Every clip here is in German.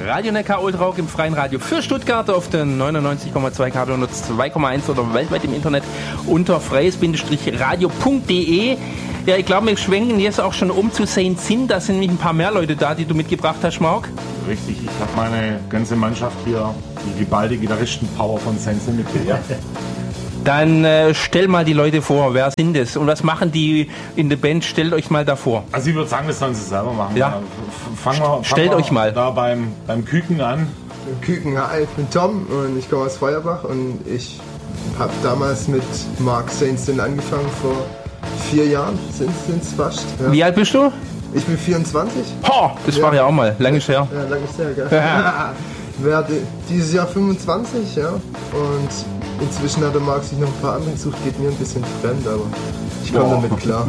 Radio Neckar Ultrarock im freien Radio für Stuttgart auf den 99,2 Kabel und 2,1 oder weltweit im Internet unter freies-radio.de. Ja, ich glaube, wir schwenken jetzt auch schon um zu Saint Sin. Da sind nämlich ein paar mehr Leute da, die du mitgebracht hast, Marc. Richtig, ich habe meine ganze Mannschaft hier, die geballte Gitarristenpower von Saint Sin mitgebracht. Dann stell mal die Leute vor, wer sind das und was machen die in der Band? Stellt euch mal da vor. Also ich würde sagen, das sollen sie selber machen. Ja. Stellt euch mal da beim Küken an. Küken, ich bin Tom und ich komme aus Feuerbach und ich habe damals mit Marc Saint Sin angefangen vor 4 Jahren, sind es fast. Ja. Wie alt bist du? Ich bin 24. Das war ja auch mal, lange her. Ja, lange her, gell? Werde dieses Jahr 25, ja. Und inzwischen hat der Marc sich noch ein paar andere gesucht, geht mir ein bisschen fremd, aber ich komme damit klar.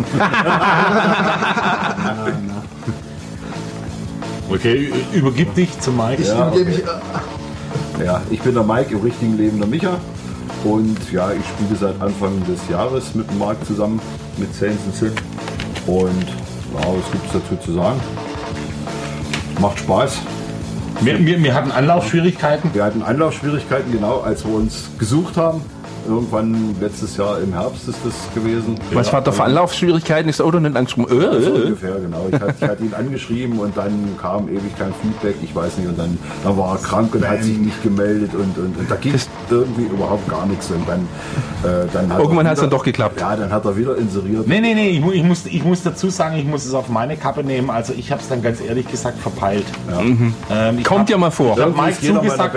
Okay, übergib dich zu Mike. Ich bin der Mike, im richtigen Leben der Micha. Und ja, ich spiele seit Anfang des Jahres mit dem Marc zusammen, mit Saint Sin. Und ja, was gibt es dazu zu sagen? Macht Spaß. Wir hatten Anlaufschwierigkeiten. Wir hatten Anlaufschwierigkeiten, genau, als wir uns gesucht haben. Irgendwann letztes Jahr im Herbst ist das gewesen. Was war da für Anlaufschwierigkeiten? Ist das Auto nicht angeschrieben? So ungefähr, genau. Ich hatte ihn angeschrieben und dann kam ewig kein Feedback, ich weiß nicht. Und dann war er krank und hat sich nicht gemeldet und da ging es irgendwie überhaupt gar nichts. Und dann hat irgendwann hat es dann doch geklappt. Ja, dann hat er wieder inseriert. Nee, ich muss dazu sagen, ich muss es auf meine Kappe nehmen. Also ich habe es dann ganz ehrlich gesagt verpeilt. Ja. Kommt ja mal vor. Ich habe Mike zugesagt,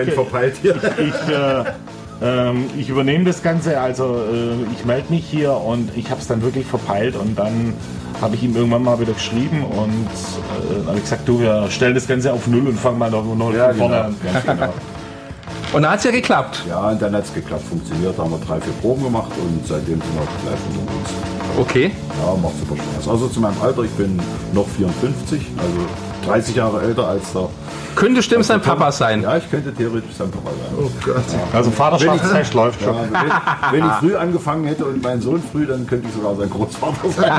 ich übernehme das Ganze, also ich melde mich hier und ich habe es dann wirklich verpeilt und dann habe ich ihm irgendwann mal wieder geschrieben und habe gesagt, du, wir stellen das Ganze auf 0 und fangen mal noch von vorne an. Genau. Und dann hat es ja geklappt. Ja, und dann hat es geklappt, funktioniert, da haben wir 3-4 Proben gemacht und seitdem sind wir gleich von uns. Okay. Ja, macht super Spaß. Also zu meinem Alter, ich bin noch 54, also 30 Jahre älter als der... Könnte stimmt sein Papa sein. Ja, ich könnte theoretisch sein Papa sein. Oh Gott. Ja. Also Vaterschaftstest läuft schon. Ja, wenn ich früh angefangen hätte und mein Sohn früh, dann könnte ich sogar sein Großvater sein.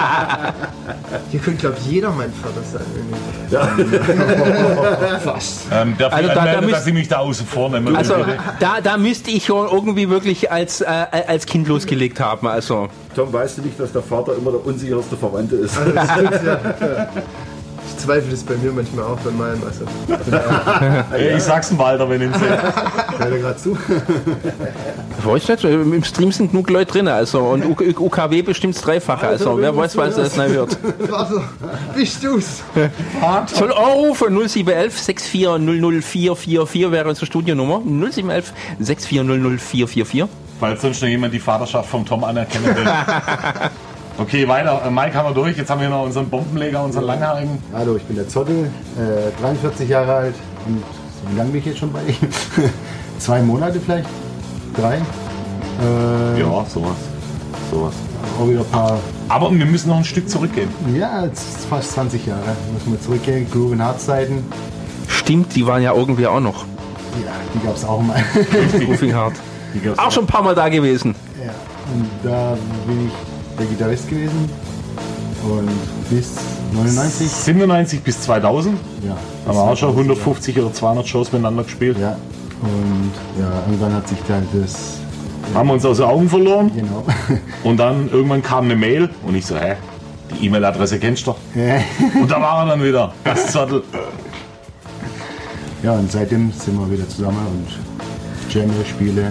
Hier könnte, glaube ich, jeder mein Vater sein. Ja. Fast. Dass ich mich da außen vor nehme. Also da müsste ich schon irgendwie wirklich als Kind losgelegt haben. Also. Tom, weißt du nicht, dass der Vater immer der unsicherste Verwandte ist? Also das stimmt, ja. Ich zweifle es bei mir manchmal auch bei meinem. Also. Ich sag's dem Walter, wenn ihn seht. Hört er gerade zu? Weiß nicht, im Stream sind genug Leute drin, also und UKW bestimmt 3-fache, also wer weiß, was das nicht hört. Also, bist du's? Soll anrufen 0711 6400444 wäre unsere Studionummer 0711 6400444. Weil sonst noch jemand die Vaterschaft vom Tom anerkennen will. Okay, weiter. Mike haben wir durch. Jetzt haben wir noch unseren Bombenleger, unseren Langhaarigen. Hallo, ich bin der Zottel, 43 Jahre alt. Und wie lange bin ich jetzt schon bei ihm? 2 Monate vielleicht? 3? Ja, sowas. Auch wieder ein paar. Aber wir müssen noch ein Stück zurückgehen. Ja, jetzt ist fast 20 Jahre. Müssen wir zurückgehen. Groove and Hard Zeiten. Stimmt, die waren ja irgendwie auch noch. Ja, die gab es auch mal. Grooving Hard. Auch schon ein paar Mal da gewesen. Ja, und da bin ich der Gitarrist gewesen und bis 99. 97 bis 2000? Ja. Haben wir auch schon 150 oder 200 Shows miteinander gespielt. Ja. Und ja, irgendwann hat sich dann das... Haben wir uns aus den Augen verloren. Genau. Und dann irgendwann kam eine Mail und ich so, die E-Mail-Adresse kennst du doch. Und da war er dann wieder, das Zottel. Ja, und seitdem sind wir wieder zusammen und jammen, Spiele.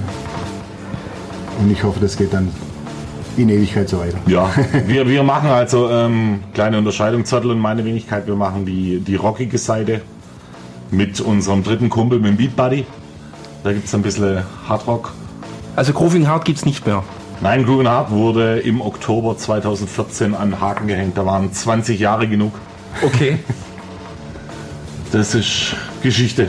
Und ich hoffe, das geht dann in Ewigkeit so weiter. Ja, wir machen also kleine Unterscheidung, Zottel und meine Wenigkeit, wir machen die rockige Seite mit unserem dritten Kumpel, mit dem Beat Buddy. Da gibt es ein bisschen Hardrock. Also Grooving Hard gibt's nicht mehr? Nein, Grooving Hard wurde im Oktober 2014 an den Haken gehängt. Da waren 20 Jahre genug. Okay. Das ist Geschichte.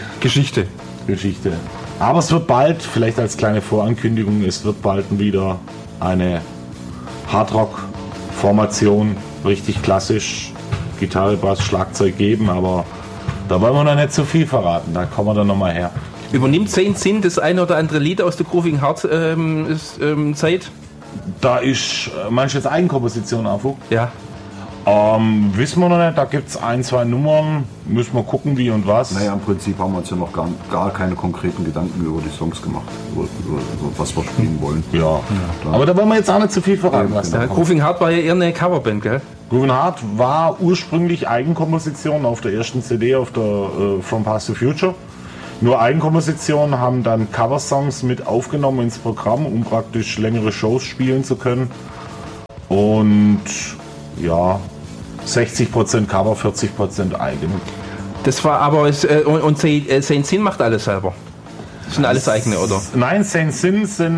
Aber es wird bald, vielleicht als kleine Vorankündigung, es wird bald wieder eine Hardrock-Formation, richtig klassisch, Gitarre, Bass, Schlagzeug geben, aber da wollen wir noch nicht so viel verraten, da kommen wir dann nochmal her. Übernimmt Saint Sin das eine oder andere Lied aus der Grooving Hard Zeit? Da ist manche jetzt Eigenkomposition, Afu. Ja. Wissen wir noch nicht, da gibt es 1, 2 Nummern, müssen wir gucken wie und was. Naja, im Prinzip haben wir uns ja noch gar keine konkreten Gedanken über die Songs gemacht, über was wir spielen wollen. Ja. Aber da wollen wir jetzt auch nicht zu viel verraten. Was da kommt. Grooving Heart war ja eher eine Coverband, gell? Grooving Heart war ursprünglich Eigenkomposition auf der ersten CD, auf der From Past to Future. Nur Eigenkompositionen, haben dann Coversongs mit aufgenommen ins Programm, um praktisch längere Shows spielen zu können. Und ja, 60% Cover, 40% eigene. Das war aber, und Saint Sin macht alles selber. Das sind alles eigene, oder? Nein, Saint Sin sind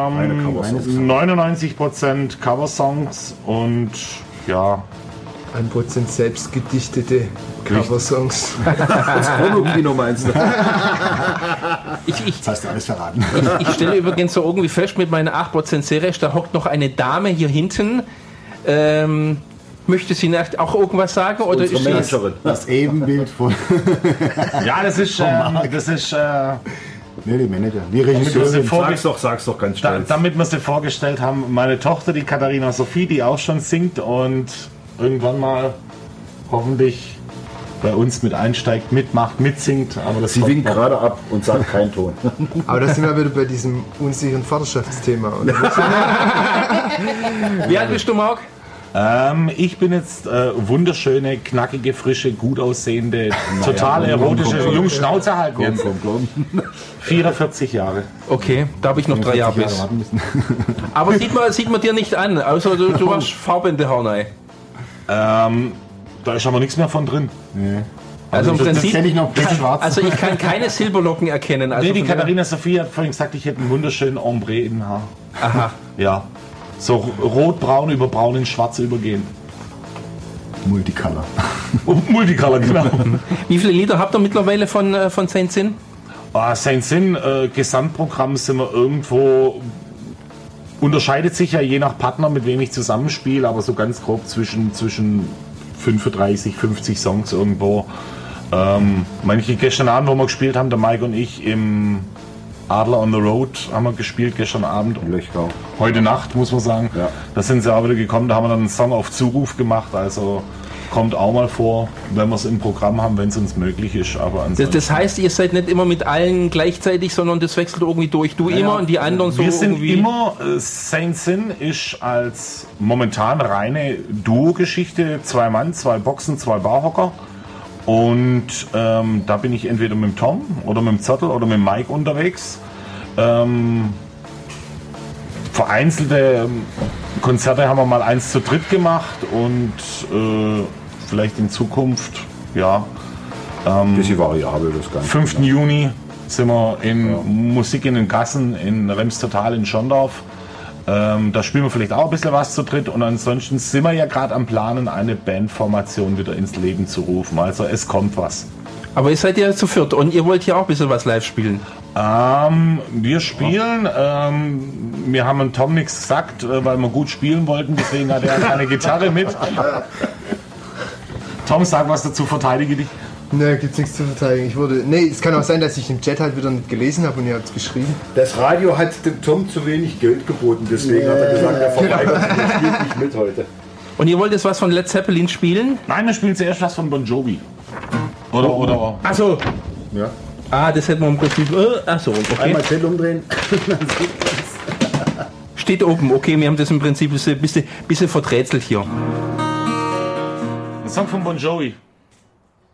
99% Coversongs und ja. 1% selbst gedichtete Coversongs. Das Porno-Kino meinst du? Das hast du alles verraten. Ich stelle übrigens so irgendwie fest mit meiner 8% Serie, da hockt noch eine Dame hier hinten. Möchte sie auch irgendwas sagen? Oder ist sie das Ebenbild von... Ja, das ist Ne, die Manager, die Regisseurin. Sag's doch ganz schnell. Damit wir sie vorgestellt haben, meine Tochter, die Katharina Sophie, die auch schon singt und irgendwann mal hoffentlich bei uns mit einsteigt, mitmacht, mitsingt. Aber das sie winkt gerade ab und sagt keinen Ton. Aber da sind wir wieder bei diesem unsicheren Vaterschaftsthema. Wie alt bist du, Marc? Ich bin jetzt wunderschöne, knackige, frische, gut aussehende, total erotische Jungschnauze halt jetzt. 44 Jahre. Okay, da habe ich noch 3 Jahre bis. Aber sieht man dir nicht an, außer du hast Farbe in der Haarnei. Da ist aber nichts mehr von drin. Nee. Also im Prinzip, ich noch schwarz. also ich kann keine Silberlocken erkennen. Also nee, die Katharina Sophie hat vorhin gesagt, ich hätte einen wunderschönen Ombre in den Haar. Aha. Ja. So rot-braun über braun in schwarz übergehen. Multicolor. Multicolor, genau. Wie viele Lieder habt ihr mittlerweile von Saint Sin? Saint Sin, Gesamtprogramm sind wir irgendwo, unterscheidet sich ja je nach Partner, mit wem ich zusammenspiele, aber so ganz grob zwischen 35, 50 Songs irgendwo. Manche gestern Abend, wo wir gespielt haben, der Mike und ich im Adler on the Road haben wir gespielt gestern Abend. Löchgau. Heute Nacht, muss man sagen. Ja. Da sind sie auch wieder gekommen, da haben wir dann einen Song auf Zuruf gemacht, also kommt auch mal vor, wenn wir es im Programm haben, wenn es uns möglich ist. Aber das heißt, ihr seid nicht immer mit allen gleichzeitig, sondern das wechselt irgendwie durch. Du immer und die anderen so wir sind irgendwie... immer, Saint Sin ist als momentan reine Duo-Geschichte, 2 Mann, 2 Boxen, 2 Barhocker. Und da bin ich entweder mit dem Tom oder mit dem Zottel oder mit dem Mike unterwegs. Vereinzelte Konzerte haben wir mal 1 zu dritt gemacht und vielleicht in Zukunft, ja. Bisschen variabel das Ganze. 5. Juni sind wir in Musik in den Gassen in Rems Total in Schondorf. Da spielen wir vielleicht auch ein bisschen was zu dritt und ansonsten sind wir ja gerade am Planen, eine Bandformation wieder ins Leben zu rufen. Also es kommt was. Aber ihr seid ja zu viert und ihr wollt ja auch ein bisschen was live spielen. Wir spielen, wir haben Tom nichts gesagt, weil wir gut spielen wollten, deswegen hat er keine Gitarre mit. Tom, sag was dazu, verteidige dich. Ne, gibt's nichts zu verteidigen. Es kann auch sein, dass ich im Chat halt wieder nicht gelesen habe und ihr habt es geschrieben. Das Radio hat dem Tom zu wenig Geld geboten, deswegen hat er gesagt, er verweigert sich, er spielt nicht mit heute. Und ihr wollt jetzt was von Led Zeppelin spielen? Nein, wir spielen zuerst was von Bon Jovi. Oder. Achso. Ja. Das hätten wir im Prinzip. Achso, okay. Einmal Zettel umdrehen. Steht oben, okay, wir haben das im Prinzip ein bisschen verträtselt hier. Ein Song von Bon Jovi.